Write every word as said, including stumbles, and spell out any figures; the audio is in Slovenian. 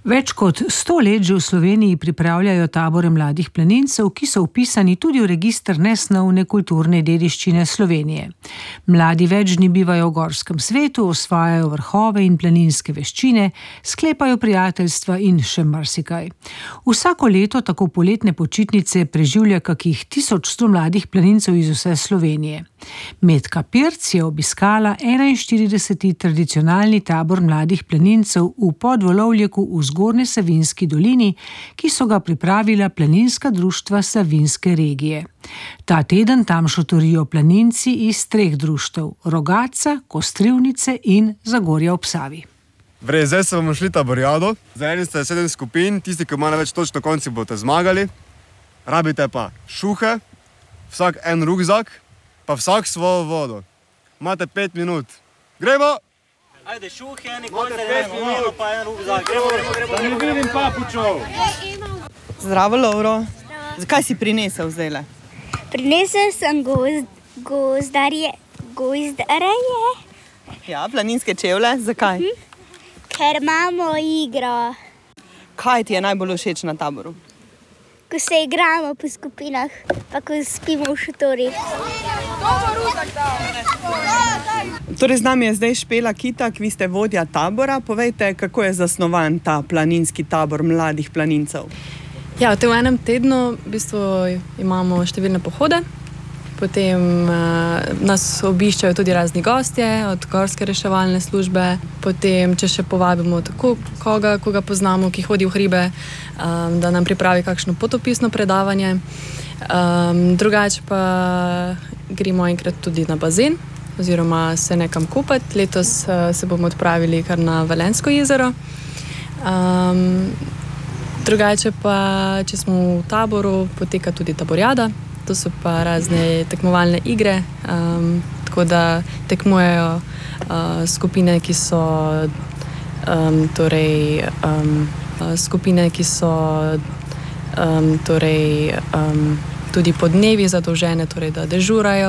Več kot sto let že v Sloveniji pripravljajo tabore mladih planincev, ki so vpisani tudi v register nesnovne kulturne dediščine Slovenije. Mladi več dni bivajo v gorskem svetu, osvajajo vrhove in planinske veščine, sklepajo prijateljstva in še marsikaj. Vsako leto tako poletne počitnice preživlja kakih tisoč sto mladih planincev iz vse Slovenije. Metka Pirc je obiskala enainštirideseti tradicionalni tabor mladih planincev v Podvolovljeku v Zgornji Savinjski dolini, ki so ga pripravila planinska društva Savinjske regije. Ta teden tam šotorijo planinci iz treh društev: Rogatca, Kostrivnice in Zagorja ob Savi. Vrej, zdaj se bomo šli taborjado. Za eni ste sedem skupin, tisti, ki imajo več točk na konci, boste zmagali. Rabite pa šuhe, vsak en rukzak, pa vsak svojo vodo. Imate pet minut. Gremo! Ajde, šuhe, nikoli ne gremo, pa en rukzak. Gremo, gremo, gremo. Da ne vidim papučov. Zdravo, Lovro. Kaj si prinesel zdajle? Prinesel sem gozd, gozdarje, gozdarje. Ja, planinske čevlje. Zakaj? Mhm. Ker imamo igro. Kaj ti je najbolj všeč na taboru? Ko se igramo po skupinah, pa ko spimo v šotorih. Torej, z nami je zdaj Špela Kitak, vi ste vodja tabora. Povejte, kako je zasnovan ta planinski tabor mladih planincev? Ja, v enem tednu v bistvu imamo številne pohode, potem uh, nas obiščajo tudi razni gostje od gorske reševalne službe, potem, če še povabimo tako koga, koga poznamo, ki hodi v hribe, um, da nam pripravi kakšno potopisno predavanje. Um, drugače pa gremo enkrat tudi na bazen oziroma se nekam kupati. Letos uh, se bomo odpravili kar na Velenjsko jezero. Um, drugače pa, če smo v taboru, poteka tudi taborjada. To so pa razne tekmovalne igre, um, tako da tekmujejo uh, skupine, ki so um, torej um, skupine, ki so um, torej um, tudi po dnevi zadolžene, torej da dežurajo.